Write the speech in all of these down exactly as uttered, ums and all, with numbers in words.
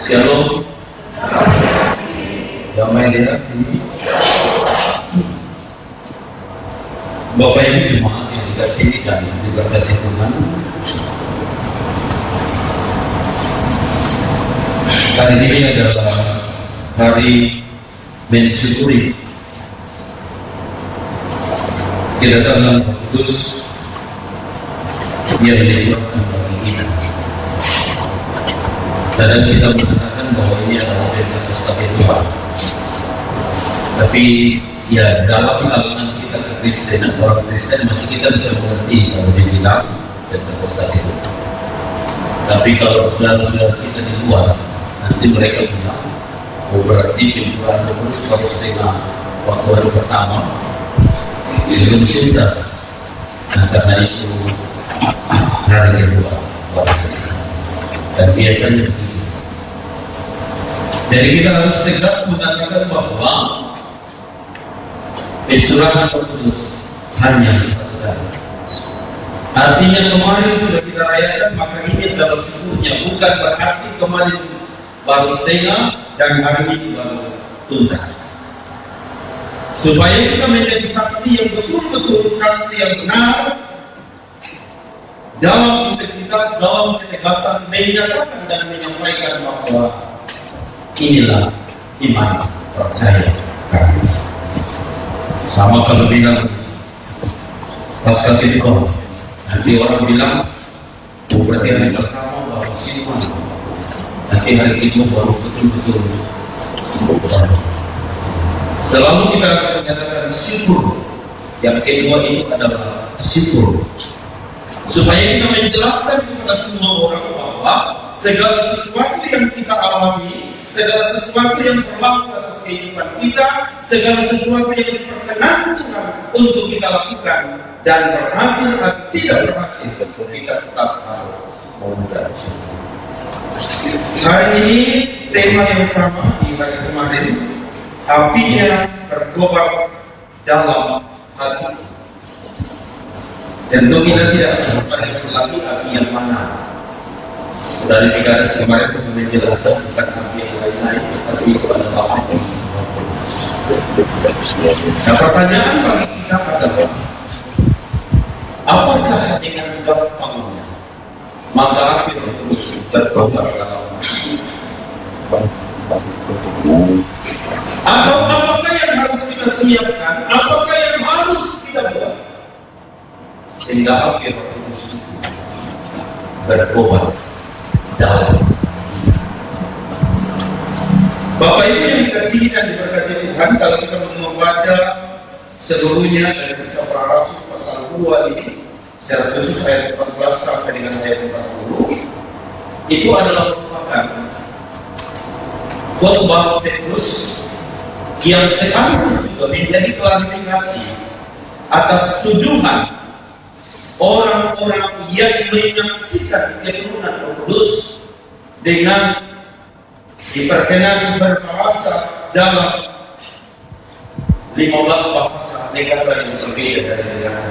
Shalom, damai di hati. Bapak Ibu jemaat yang dikasihi dan diberkati Tuhan, hari ini adalah hari mensyukuri kedatangan Roh Kudus yang dilimpahkan bagi kita. Kadang kita mengatakan bahwa ini adalah Pentakosta kedua, tapi ya dalam kalangan kita kekristenan, orang Kristen masih kita bisa mengerti kalau dibilang Pentakosta kedua. Tapi kalau saudara-saudara kita di luar, nanti mereka bilang, oh berarti pembukaan Roh Kudus baru setengah waktu hari pertama belum tuntas. Nah karena itu hari kedua dan biasanya begitu. Jadi kita harus tegas mengatakan bahwa pencurahan Roh Kudus hanya satu kali. Artinya kemarin sudah kita rayakan, maka ini adalah sesungguhnya, bukan berarti kemarin baru setengah dan hari ini baru tuntas. Supaya kita menjadi saksi yang betul-betul saksi yang benar dalam integritas, dalam ketegasan menyatakan dan menyampaikan bahwa inilah iman percaya kami. Sama kalau bilang pasca kedua, nanti orang bilang oh, berarti hari pertama baru siluman, nanti hari kedua baru betul-betul. Selalu kita harus menyatakan syukur. Yang kedua itu adalah syukur, supaya kita menjelaskan kepada semua orang bahwa segala sesuatu yang kita alami, segala sesuatu yang berlaku atas kehidupan kita, segala sesuatu yang diperkenankan Tuhan untuk kita lakukan, dan berhasil atau tidak berhasil, kita tetap harus mengucapkan syukur. Hari ini tema yang sama di hari kemarin, apinya berkobar dalam hati. Tentu kita tidak bisa lagi api yang mana. Sudah dikatakan kemarin sudah menjelaskan bukan api yang lain-lain, tapi itu adalah api. Nah, pertanyaan bagi kita adalah, apakah dengan gampangnya maka api terus berkobar dalam hati? Atau apakah yang harus kita siapkan? Apakah yang harus kita buat sehingga api Roh Kudus berkobar dalam? Bapak Ibu yang dikasihi dan diberkati Tuhan, kalau kita membaca seluruhnya dari kisah para rasul pasal dua ini, secara khusus ayat empat belas sampai dengan ayat empat puluh, itu adalah merupakan khotbah Petrus yang sekaligus juga menjadi klarifikasi atas tuduhan orang-orang yang menyaksikan keturunan Roh Kudus dengan diperkenan berbahasa dalam lima belas bahasa negara yang berbeda dari negara.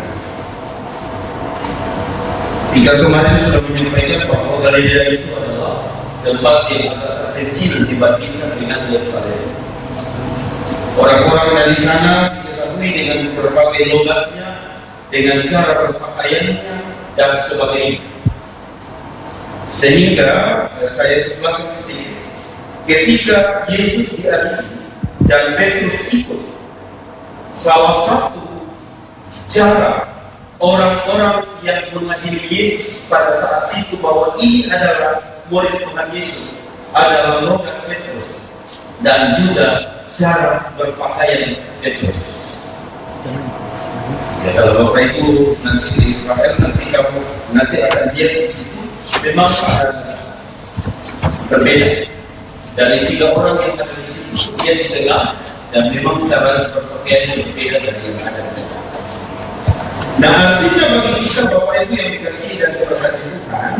Jika kemarin sudah menyampaikan bahwa Galilea itu adalah tempat yang agak kecil dibandingkan dengan Yerusalem. Orang-orang dari sana diketahui dengan berbagai logatnya, dengan cara berpakaiannya dan sebagainya. Sehingga saya telah sedikit, ketika Yesus diadili dan Petrus ikut, salah satu cara orang-orang yang mengadili Yesus pada saat itu bahwa ini adalah murid Tuhan Yesus adalah logat Petrus dan juga cara berpakaian Petrus. Ya, kalau Bapak Ibu nanti di Israel, nanti kamu nanti akan lihat di situ memang ada berbeda. Dari tiga orang yang ada di situ, dia di tengah dan memang cara berpakaian berbeda dari yang ada di sana. Nah, artinya bagi kita Bapak Ibu yang dikasihi dan diberkati Tuhan,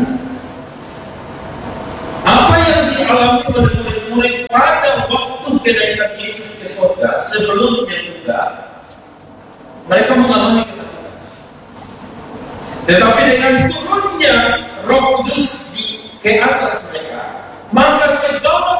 apa yang dialami oleh murid-murid pada waktu kenaikan Yesus ke surga, sebelumnya juga mereka mengalami ketakutan. Tetapi dengan turunnya Roh Kudus di ke atas mereka, maka segala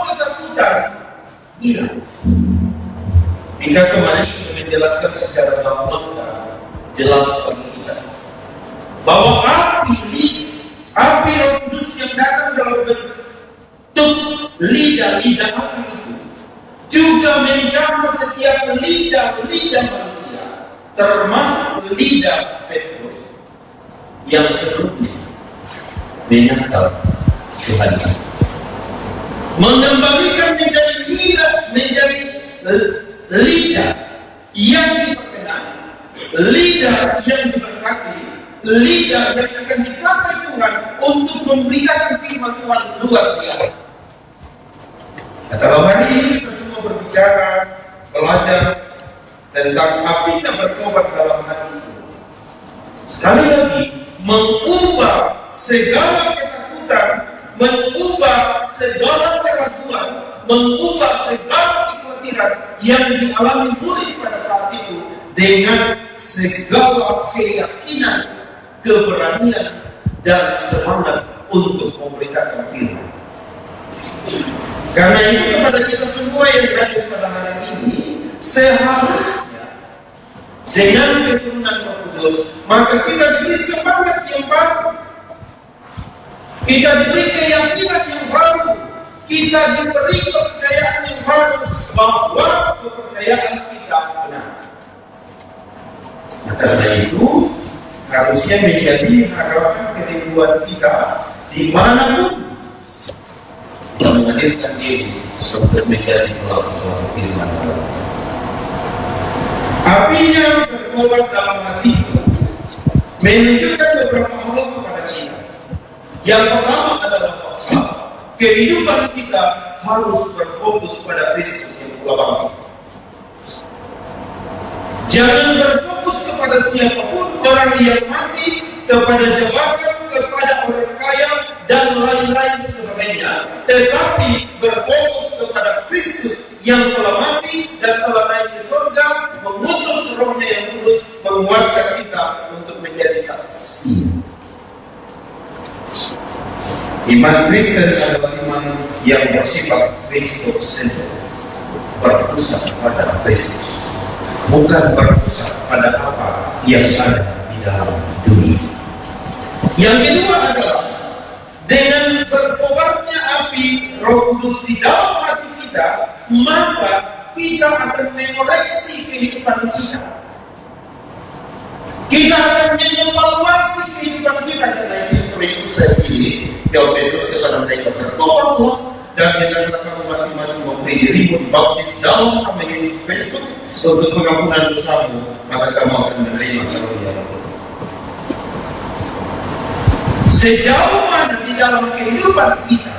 hilang. Hingga kemarin sudah menjelaskan secara lengkap, jelas bagi kita bahwa api api Roh Kudus yang datang dalam bentuk lidah-lidah api itu juga menjamah setiap lidah-lidah manusia, termasuk lidah Petrus yang sebelumnya menyangkal Tuhan Yesus, mengembalikan menjadi lidah, menjadi lidah yang diperkenan, lidah yang diberkati, lidah yang akan dipakai Tuhan untuk memberitakan firman Tuhan luar biasa. Nah, kalau hari ini kita semua berbicara, belajar tentang api yang berkobar dalam hati itu, sekali lagi mengubah segala ketakutan, mengubah segala keraguan, mengubah segala kekhawatiran yang dialami murid pada saat itu dengan segala keyakinan, keberanian, dan semangat untuk memberitakan firman. Karena itu kepada kita semua yang hadir pada hari ini, seharusnya dengan keturunan Roh Kudus, maka kita diberi semangat yang baru, kita diberi keyakinan yang baru, kita diberi kepercayaan yang baru bahwa kepercayaan kita benar. Nah, karena itu harusnya menjadi harapan kerinduan kita dimanapun yang menghadirkan diri untuk menjadi pelaku firman Allah. Apinya berkobar dalam hati menunjukkan beberapa hal kepada kita. Yang pertama adalah bahwa kehidupan kita harus berfokus pada Kristus yang telah bangkit. Jangan berfokus kepada siapapun, orang yang mati, kepada jabatan, kepada orang kaya, dan lain-lain sebagainya, tetapi berfokus kepada Kristus yang telah mati dan telah naik ke surga, mengutus Roh-Nya yang kudus, menguatkan kita untuk menjadi saksi. Iman Kristen adalah iman yang bersifat Kristus-centered, berpusat pada Kristus, bukan berpusat pada apa yang ada di dalam dunia. Yang kedua adalah dengan berkobarnya api Roh Kudus di dalam hati kita, maka kita akan mengoreksi kehidupan kita. Kita akan mengevaluasi kehidupan kita. Karena itu Petrus saya ini, jawab Petrus kepada mereka, bertobatlah dan dengan kamu masing-masing memberi dirimu dibaptis dalam nama Yesus Kristus untuk pengampunan dosamu, maka kamu akan menerima karunia Roh. Sejauh mana di dalam kehidupan kita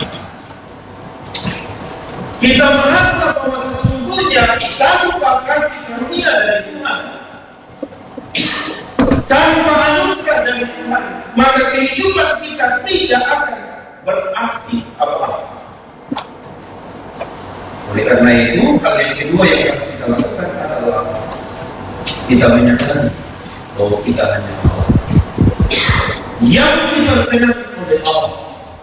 kita merasa bahwa sesungguhnya tanpa kasih karunia dari Tuhan, tanpa anugerah dari Tuhan, maka kehidupan kita tidak akan berarti apa-apa. Oleh karena itu, hal yang kedua yang harus kita lakukan adalah kita menyadari bahwa kita hanya Allah yang diperkenan oleh Allah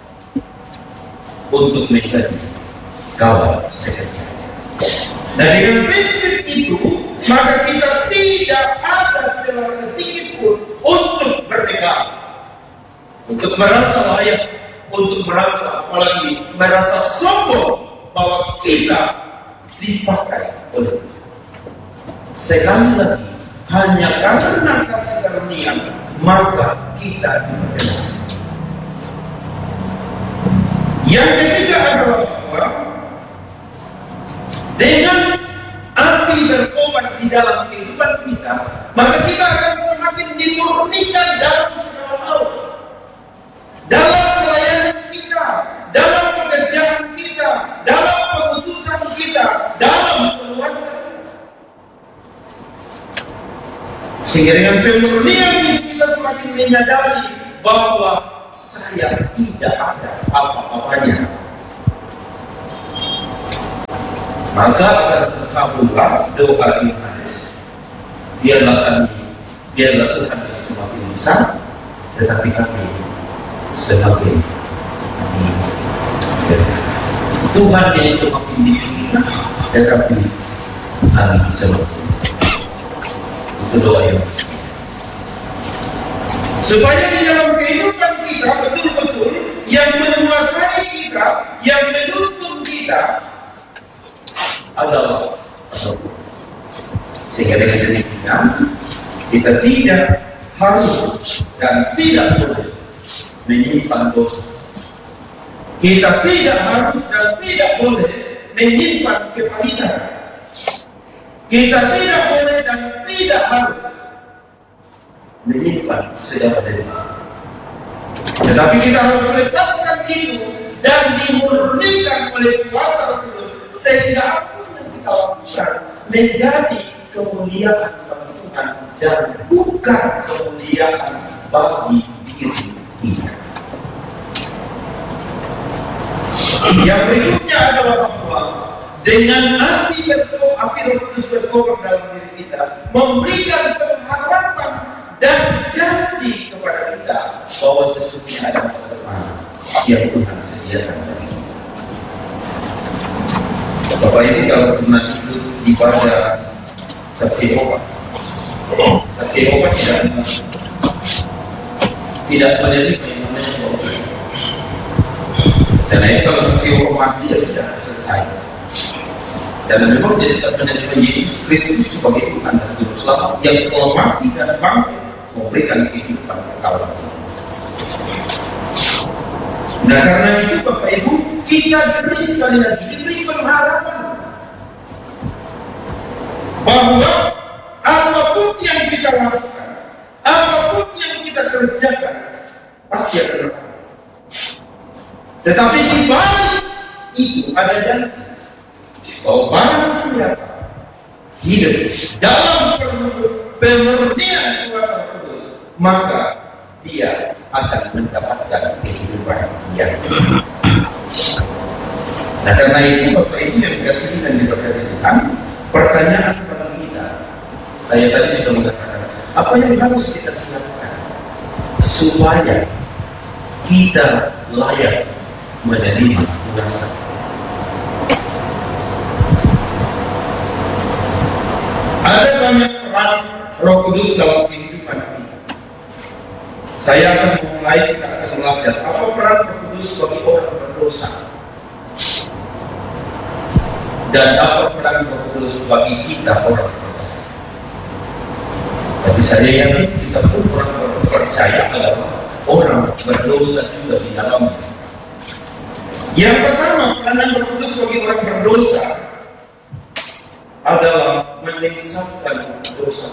untuk menjadi kawan sekerja. Dan dengan prinsip itu, maka kita tidak ada celah sedikit pun untuk bernegar, untuk merasa layak, untuk merasa, apalagi merasa sombong bahwa kita dipakai oleh Tuhan. Sekali lagi, hanya karena kasih karunia maka kita diperkenan. Yang ketiga adalah bahwa dengan api berkobar di dalam kehidupan kita, maka kita akan semakin dimurnikan dalam segala hal, dalam pelayanan kita, dalam pekerjaan kita, dalam pengutusan kita, dalam keluarga kita. Sehingga dengan pemurnian ini kita semakin menyadari bahwa saya tidak ada apa-apanya. Maka akan terkabullah doa Yohanes. Biarlah kami, biarlah Tuhan yang semakin besar, tetapi kami semakin Tuhan yang semakin ditinggi kita, tetapi hari seperti itu doa yang supaya di dalam kehidupan kita betul-betul yang menguasai kita, yang menuntun kita adalah Allah. Sehingga dengan demikian kita tidak harus dan tidak boleh menyimpan dosa. Kita tidak harus dan tidak boleh menyimpan kepahitan. Kita tidak boleh dan tidak harus menyimpan segala dendam. Tetapi kita harus lepaskan itu dan dimurnikan oleh kuasa Roh Kudus sehingga apa yang kita lakukan menjadi kemuliaan bagi Tuhan dan bukan kemuliaan bagi diri kita. Yang berikutnya adalah bahwa dengan api berkobar, api Roh Kudus berkobar dalam diri kita, memberikan pengharapan dan janji kepada kita bahwa sesungguhnya ada masa depan yang Tuhan sediakan bagi kita. Bapak Ibu kalau pernah ikut ibadah saksi Yehova, saksi Yehova tidak tidak menerima yang namanya doa. Dan itu kalau saksi Yehova mati ya sudah selesai. Dan memang dia tidak menerima Yesus Kristus sebagai Tuhan dan Juru Selamat yang telah mati dan bangkit memberikan kehidupan kekal. Nah karena itu Bapak Ibu kita diberi sekali lagi diberi pengharapan bahwa apapun yang kita lakukan, apapun yang kita kerjakan pasti akan berhasil. Tetapi di balik itu ada janji bahwa barang siapa hidup dalam pemurnian kuasa Roh Kudus, maka dia akan mendapatkan kehidupan yang hidup. Nah karena itu Bapak Ibu yang dikasihi dan diberkati Tuhan, pertanyaan kepada kita, saya tadi sudah mengatakan, apa yang harus kita siapkan supaya kita layak menerima kuasa? Ada banyak peran Roh Kudus dalam kehidupan kita. Saya akan mulai, kita akan belajar apa peran Roh Kudus bagi orang berdosa dan apa peran Roh Kudus bagi kita orang berdosa. Tapi saya yakin kita pun orang percaya adalah orang berdosa juga di dalamnya. Yang pertama, peranan Roh Kudus bagi orang berdosa adalah menyesatkan dosa.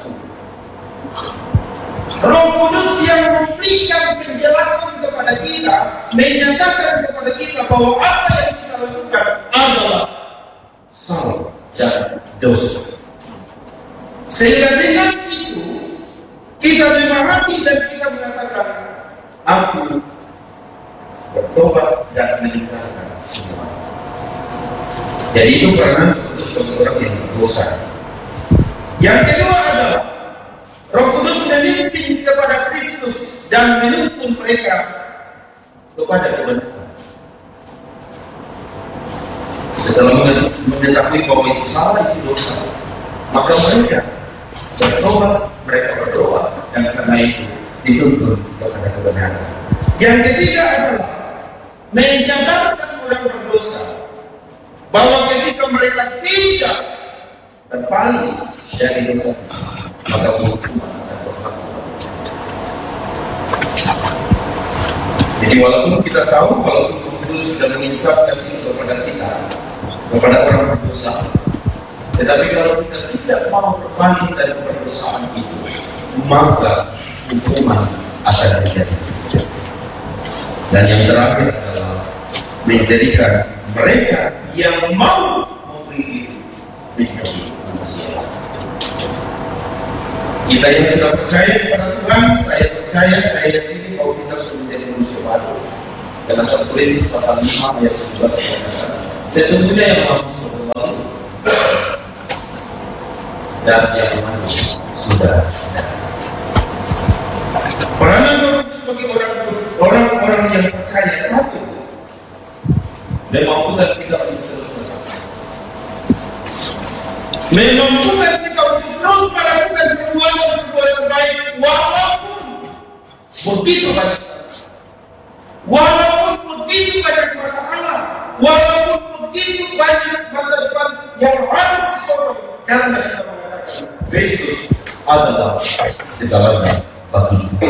Roh Kudus yang memberikan penjelasan kepada kita, menyatakan kepada kita bahwa apa yang kita lakukan adalah salah dan dosa. Sehingga dengan itu kita memahami dan kita mengatakan, aku bertobat dan meninggalkan semua. Jadi itu karena Roh Kudus bagi orang yang berdosa. Yang kedua adalah Roh Kudus memimpin kepada Kristus dan menuntun mereka kepada kebenaran. Setelah mengetahui bahwa itu salah, itu dosa, maka mereka bertobat, mereka berdoa, dan karena itu dituntun kepada kebenaran. Yang ketiga adalah menyadarkan orang berdosa bahwa ketika mereka tidak terpaling dari dosa, maka hukuman akan berlaku. Jadi walaupun kita tahu, walaupun Kudus sudah menginsafkan itu kepada kita, kepada orang berdosa, tetapi kalau kita tidak mau berpaling dari perdosaan itu, maka hukuman akan terjadi. Dan yang terakhir adalah menjadikan mereka yang mau memberi diri menjadi manusia. Kita yang sudah percaya kepada Tuhan, saya percaya, saya yakin bahwa kita sudah menjadi manusia baru. Dalam satu Korintus pasal lima ayat sebelas mengatakan, sesungguhnya yang lama sudah berlalu dan yang baru sudah ada. Peranan Roh sebagai orang orang-orang yang percaya satu, memampukan kita untuk terus bersaksi. memampukan kita untuk terus melakukan perbuatan-perbuatan baik walaupun begitu banyak, walaupun begitu banyak masalah, walaupun begitu banyak masa depan yang harus ditolong, karena kita mengatakan Kristus adalah segalanya bagi kita.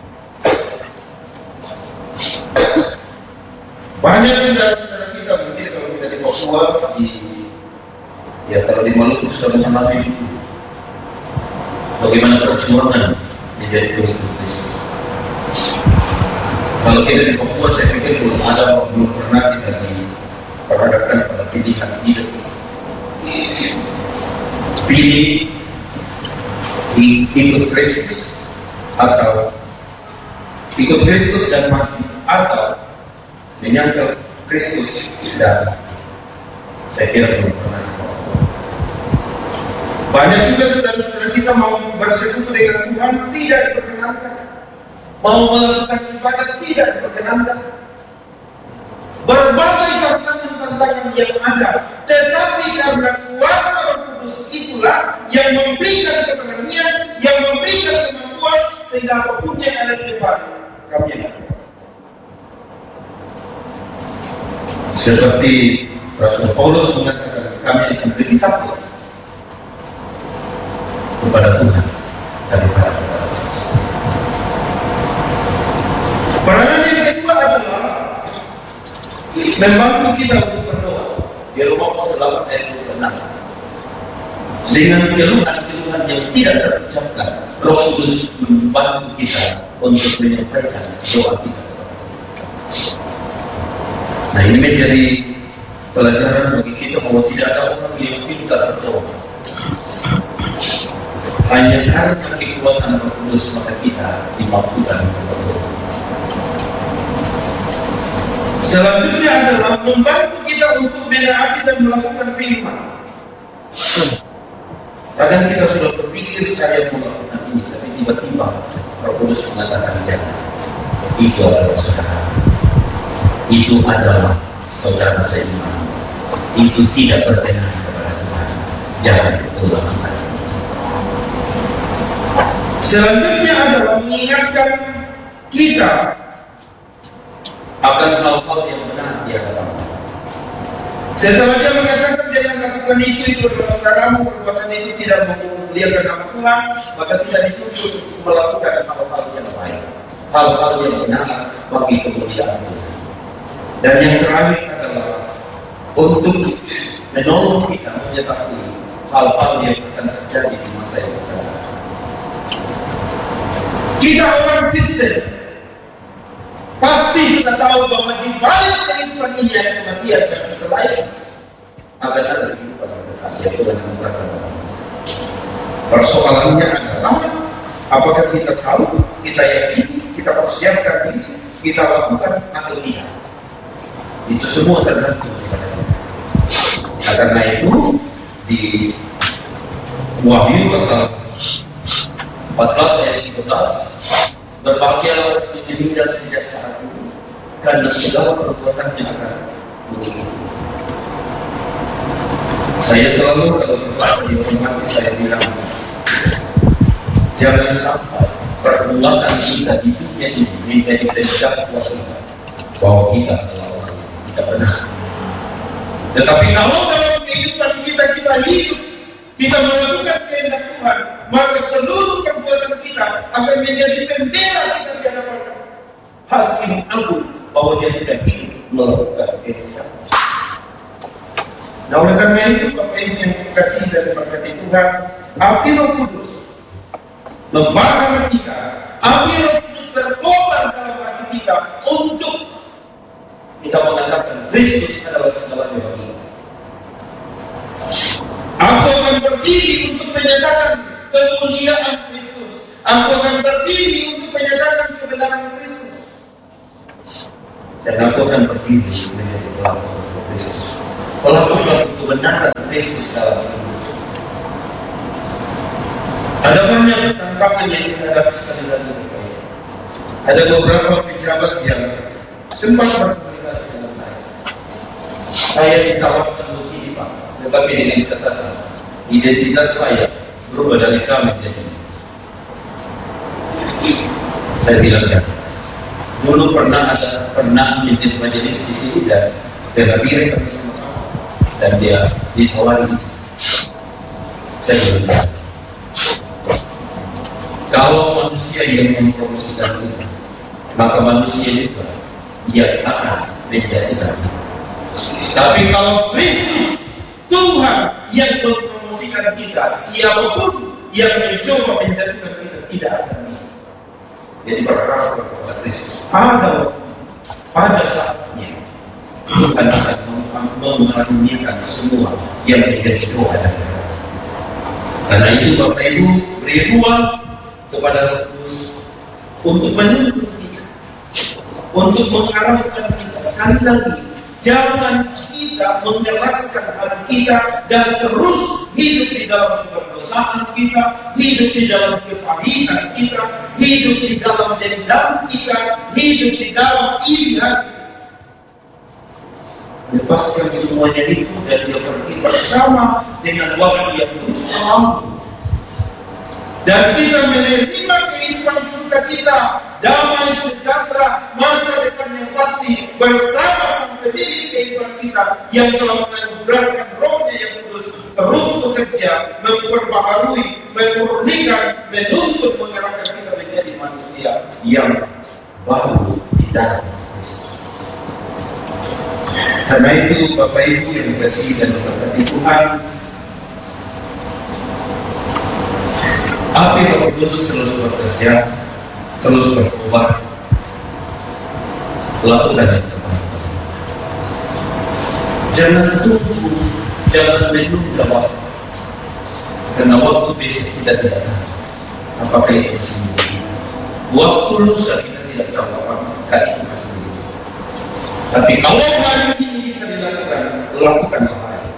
Banyak saudara-saudara kita mungkin kalau kita di Papua, di ya kalau di Maluku sudah mengalami bagaimana perjuangan menjadi pengikut Kristus. Kalau kita di Papua, saya pikir belum ada, belum pernah kita diperhadapkan pada pilihan hidup. Pilih ikut Kristus atau ikut Kristus dan mati, atau menyangkal Kristus dan saya kira belum pernah. Banyak juga saudara-saudara kita mau bersekutu dengan Tuhan tidak diperkenankan, mau melakukan ibadah tidak diperkenankan. Berbagai tantangan-tantangan yang ada, tetapi karena kuasa Roh Kudus itulah yang memberikan keberanian, yang memberikan kemampuan, sehingga apapun yang ada di depan kami akan. Seperti Rasul Paulus mengatakan, kami akan lebih takut kepada Tuhan daripada kepada Yesus. Peranan yang kedua adalah membantu kita untuk berdoa. Di Roma pasal delapan ayat dua puluh enam. Dengan keluhan-keluhan yang tidak terucapkan, Roh Kudus membantu kita untuk menyampaikan doa kita. Nah, ini menjadi pelajaran bagi kita bahwa tidak ada orang yang pintar berdoa. Hanya karena kekuatan Roh Kudus maka kita dimampukan untuk berdoa. Selanjutnya adalah membantu kita untuk menaati dan melakukan firman. Kadang kita sudah berpikir saya melakukan ini, tapi tiba-tiba Roh Kudus mengatakan jangan. Itu adalah saudara. Itu adalah saudara seiman. Itu tidak berkenan kepada Tuhan. Jangan ulangi. Selanjutnya adalah mengingatkan kita akan hal-hal yang benar di hadapan Allah. Setelah dia mengatakan jangan lakukan itu, itu adalah saudaramu, perbuatan itu tidak memuliakan nama Tuhan, maka tidak dituntut untuk melakukan hal-hal yang baik, hal-hal yang benar bagi kemuliaan Tuhan. Dan yang terakhir adalah untuk menolong kita mengetahui hal-hal yang akan terjadi di masa yang akan datang. Kita orang Kristen pasti sudah tahu bahwa di balik kehidupan ini ada kematian dan setelah itu akan ada kehidupan yang dekat, yaitu dengan berkata. Persoalannya adalah apakah kita tahu, kita yakini, kita persiapkan diri, kita lakukan atau tidak. Itu semua tergantung kepada kita. Nah, karena itu di Wahyu pasal empat belas ayat tiga belas, berbahagialah orang yang meninggal sejak saat itu, karena segala perbuatannya akan mengikuti. Saya selalu kalau berpikir dihormati saya bilang, jangan sampai perbuatan kita di dunia ini menjadi terdakwa kita bahwa kita adalah orang yang tidak benar. Tetapi kalau dalam kehidupan kita kita hidup, kita melakukan kehendak Tuhan, maka seluruh perbuatan kita akan menjadi pembela kita di hadapan Hakim Agung bahwa dia sudah hidup melakukan kehendak. Nah, oleh karena itu Bapak Ibu yang kasih dan berkati Tuhan, api Roh Kudus membakar kita, api Roh Kudus berkobar dalam hati kita untuk kita mengatakan Kristus adalah segalanya bagi kita. Aku akan berdiri untuk menyatakan kemuliaan Kristus. Aku akan berdiri untuk menyatakan kebenaran Kristus. Dan aku akan berdiri menjadi pelaku Kristus. Pelaku kebenaran Kristus dalam hidup. Ada banyak tantangan yang kita hadapi sekali lagi. Ada beberapa pejabat yang sempat berkomunikasi dengan saya. Saya ditawarkan begini Pak, tetapi dengan catatan identitas saya berubah dari kami jadi. Saya bilang ya, dulu pernah ada pernah menjadi majelis di sini dan terlebih kami sama-sama dan dia ditawari. Saya bilang, kalau manusia yang mempromosikan kita, maka manusia juga yang akan menjadi nabi. Tapi kalau Kristus Tuhan yang mempromosikan kita, siapapun yang mencoba menjadikan kita tidak akan bisa. Jadi berharap kepada Kristus pada pada saatnya Tuhan akan mengaruniakan semua yang menjadi doa dan doa. Karena itu Bapak Ibu beri ruang kepada Roh Kudus untuk menuntun kita, untuk mengarahkan kita. Sekali lagi, jangan kita mengeraskan hati kita dan terus hidup di dalam keberdosaan kita, hidup di dalam kepahitan kita, hidup di dalam dendam kita, hidup di dalam iri hati. Lepaskan semuanya itu dan dia pergi bersama dengan waktu yang terus mampu. Dan kita menerima kehidupan sukacita, damai sejahtera, masa depan yang pasti bersama sang pemilik kehidupan kita yang telah menganugerahkan Roh-Nya yang kudus terus bekerja, memperbaharui, memurnikan, menuntut mengarahkan kita menjadi manusia yang baru di dalam Kristus. Karena itu Bapak Ibu yang dikasihi dan diberkati Tuhan, api Roh Kudus terus bekerja, terus berubah, lakukan yang terbaik. Jangan tunggu, jangan menunda waktu, karena waktu besok kita tidak tahu apakah itu sendiri. Waktu lusa kita tidak tahu apakah itu sendiri. Tapi kalau hari ini bisa dilakukan, lakukan yang lain.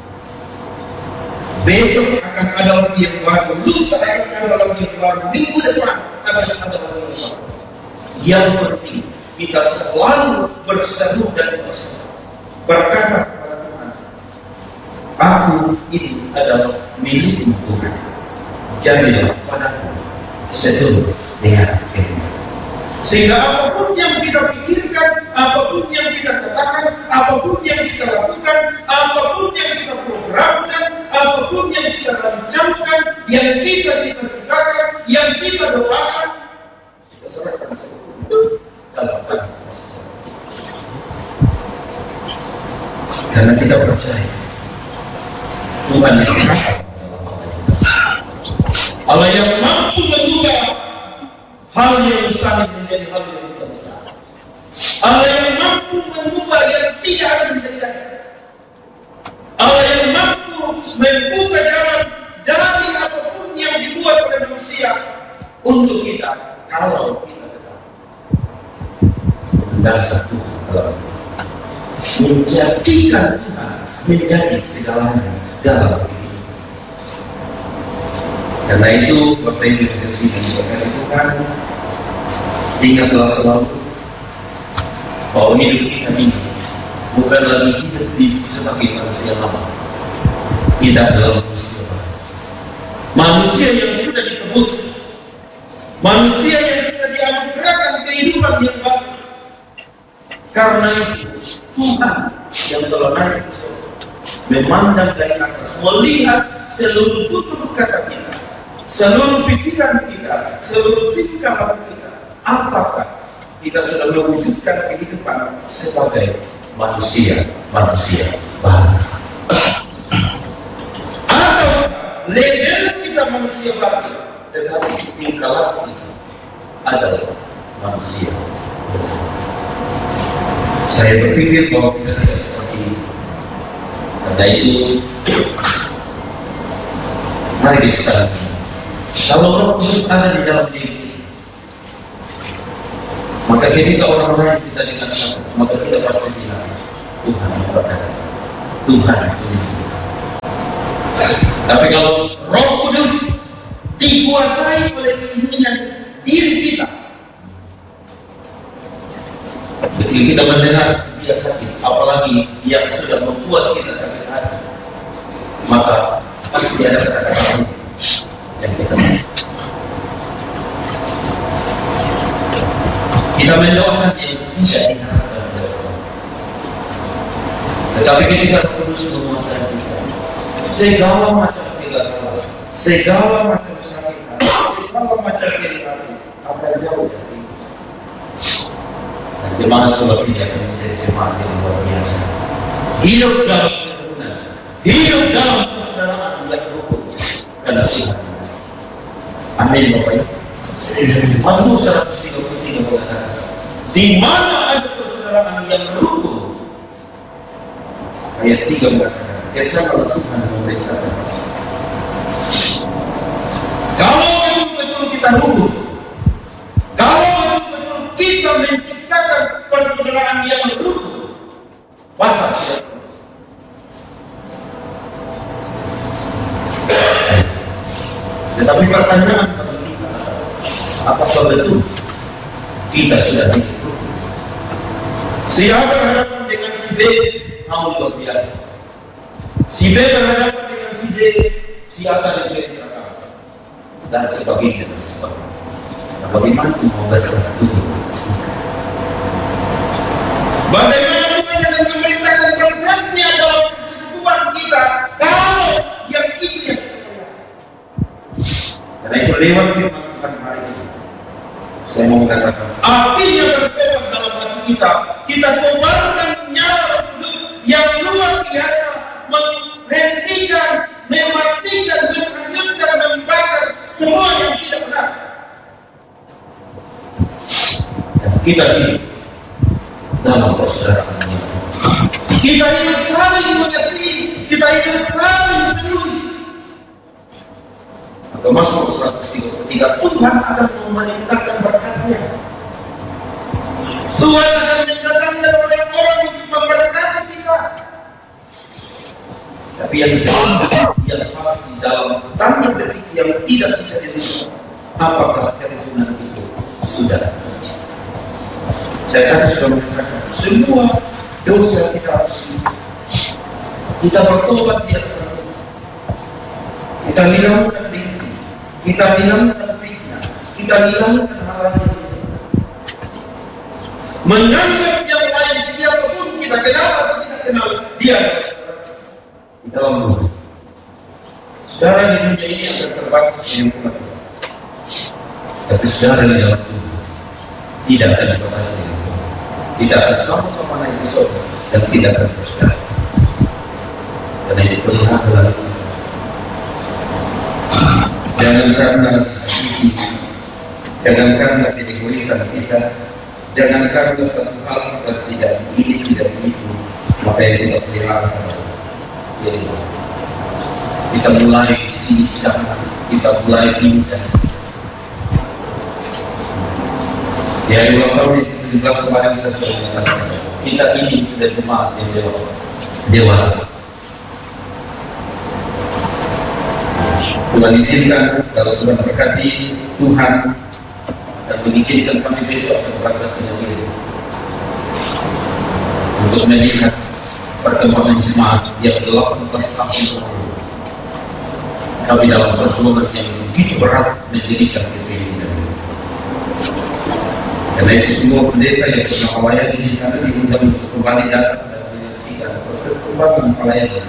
Besok akan ada lagi yang baru, lusa akan ada lagi yang baru, minggu depan akan ada lagi yang baru. Yang penting kita selalu berseru dan berseru, berkata kepada Tuhan, aku ini adalah milikmu Tuhan, jadilah padaku seturut dengan firman. Sehingga apapun yang kita pikirkan, apapun yang kita katakan, apapun yang kita lakukan, apapun yang kita programkan, apapun yang kita rancangkan, yang kita cita-citakan, yang kita doakan, kita serahkan seluruh dalam tangan kasih. Karena kita percaya Tuhan yang Allah yang mampu mengubah hal yang mustahil menjadi hal yang tidak mustahil. Allah yang mampu mengubah yang tidak ada menjadi. Allah yang mampu membuka jalan dari apapun yang dibuat oleh manusia untuk kita, kalau kita tetap berdasar Tuhan dalam menjadikan Tuhan menjadi segalanya dalam hidup. Karena itu Bapak Ibu dikasihi oleh Tuhan, ingatlah selalu bahwa hidup kita ini bukan lagi hidup di sebagai manusia lama. Kita adalah manusia baru, manusia yang sudah ditebus, manusia yang sudah dianugerahkan kehidupan yang baru. Karena itu Tuhan yang telah naik memandang dari atas, melihat seluruh tutur kata kita, seluruh pikiran kita, seluruh tingkah laku kita. Apakah kita sudah mewujudkan kehidupan sebagai manusia-manusia baru? Atau level kita manusia baru, tetapi tingkah laku kita adalah manusia baru? Saya berpikir bahwa kita tidak seperti itu. Karena itu, mari kita sadar, kalau Roh Kudus ada di dalam diri, maka ketika orang lain kita dengar satu, maka kita pasti bilang, Tuhan berkata, Tuhan tulis. Tapi kalau Roh Kudus dikuasai oleh keinginan diri kita, ketika kita mendengar dia sakit, apalagi yang sudah membuat kita sakit hati, maka pasti ada kata-kata yang kita kita mendoakan yang tidak diharapkan oleh Allah. Tetapi ketika Kudus menguasai kita, segala macam kegagalan, segala macam sakit hati, segala macam kiri hati akan jauh dari itu. Dan jemaat sebab ini akan menjadi jemaat yang luar biasa. Hidup dalam kerukunan, hidup dalam persaudaraan yang rukun karena Tuhan. Amin Bapak Ibu. Mazmur seratus tiga puluh tiga mengatakan, di mana ada persaudaraan yang rukun. Ayat tiga mengatakan, kesabaran Tuhan memerintahkan. Kalau betul-betul kita rukun, kalau betul-betul kita menciptakan persaudaraan yang rukun, masa tidak. Tetapi pertanyaan bagi kita, apakah betul kita sudah hidup? Si A berhadapan dengan si B, namun luar biasa. Si B berhadapan dengan si D, si A akan menjadi neraka dan sebagainya dan sebagainya. Nah, bagaimana mau berkata bagaimana Tuhan akan memerintahkan berkatnya dalam persekutuan kita kalau yang itu yang karena itu lewat firman Tuhan hari ini saya mau mengatakan apinya berkobar dalam hati kita. Kita kobarkan nyala kudus yang luar biasa, menghentikan, mematikan, menghanyutkan, membakar semua yang tidak benar. Dan kita hidup dalam persaudaraan ini. Kita hidup saling mengasihi, kita hidup saling peduli. Atau Mazmur seratus tiga puluh tiga, Tuhan akan memerintahkan berkatnya. Tuhan akan mendatangkan orang-orang untuk memberkati kita. Tapi yang jelas, yang pasti dalam tanda detik yang tidak bisa ditentukan, apakah ketentuan itu sudah terjadi. Saya tadi sudah mengatakan semua dosa kita harus kita bertobat tidak bertobat. Kita hilangkan diri, kita hilangkan fitnah, kita hilangkan hal-hal yang menganggap yang lain siapapun kita kenal atau tidak kenal dia di dalam Tuhan. Saudara di dunia ini akan terbatas dengan Tuhan, tapi saudara di dalam Tuhan tidak akan terbatas dengan Tuhan. Tidak akan sama-sama naik ke surga dan tidak akan bersaudara. Karena ini pelihara lagi. Jangan karena disakiti, jangan karena keegoisan kita, jangan karena satu hal kita tidak ini tidak itu, maka yang kita pelihara jadi kita mulai sini sana, kita mulai pindah. Ya, ulang tahun tujuh belas kemarin saya sudah mengatakan kita ini sudah jemaat yang dewasa. Tuhan izinkan kalau Tuhan berkati Tuhan dan mengizinkan kami besok akan berangkat ke negeri untuk melihat perkembangan jemaat yang delapan belas tahun lalu. Kami dalam perjuangan yang begitu berat mendirikan G P I ini. Karena itu semua pendeta yang pernah melayani di sana diundang untuk kembali datang dan menyaksikan perkembangan pelayanan.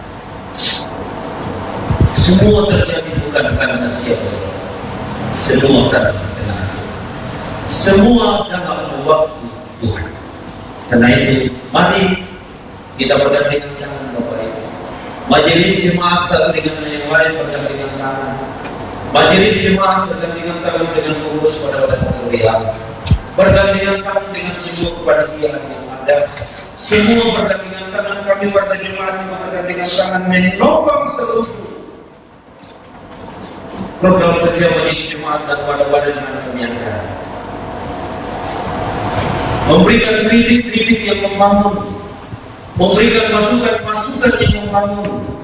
Semua terjadi bukan karena siapa, semua karena kenal. Semua dalam waktu Tuhan. Karena itu, mari kita bergandengan tangan Bapak Ibu. Majelis jemaat satu dengan yang lain bergandengan tangan. Majelis jemaat bergandengan tangan dengan pengurus pada pada kemuliaan. Bergandengan tangan dengan semua kepanitiaan yang ada. Semua bergandengan tangan, kami warga jemaat juga bergandengan tangan menopang seluruh program kerja majelis jemaat dan wadah-wadah yang ada kami ada. Memberikan kritik-kritik yang membangun, memberikan masukan-masukan yang membangun,